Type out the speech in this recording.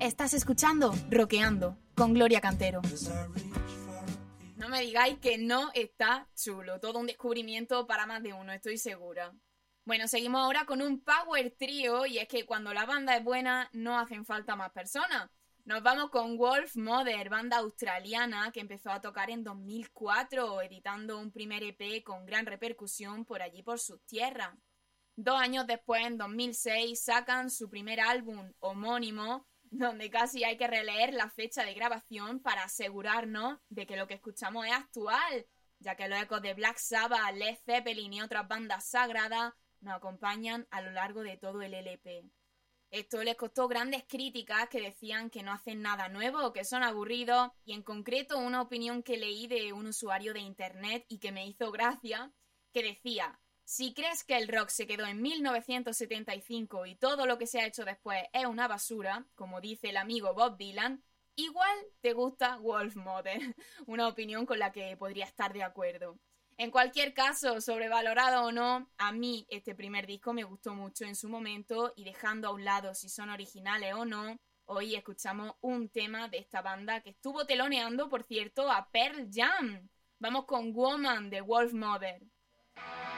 Estás escuchando Rockeando con Gloria Cantero. No me digáis que no está chulo. Todo un descubrimiento para más de uno, estoy segura. Bueno, seguimos ahora con un power trio y es que cuando la banda es buena no hacen falta más personas. Nos vamos con Wolf Mother, banda australiana que empezó a tocar en 2004, editando un primer EP con gran repercusión por allí por sus tierras. 2 años después, en 2006, sacan su primer álbum homónimo, donde casi hay que releer la fecha de grabación para asegurarnos de que lo que escuchamos es actual, ya que los ecos de Black Sabbath, Led Zeppelin y otras bandas sagradas nos acompañan a lo largo de todo el LP. Esto les costó grandes críticas que decían que no hacen nada nuevo, que son aburridos, y en concreto una opinión que leí de un usuario de internet y que me hizo gracia, que decía: si crees que el rock se quedó en 1975 y todo lo que se ha hecho después es una basura, como dice el amigo Bob Dylan, igual te gusta Wolf Mother, una opinión con la que podría estar de acuerdo. En cualquier caso, sobrevalorado o no, a mí este primer disco me gustó mucho en su momento y dejando a un lado si son originales o no, hoy escuchamos un tema de esta banda que estuvo teloneando, por cierto, a Pearl Jam. Vamos con Woman de Wolf Mother.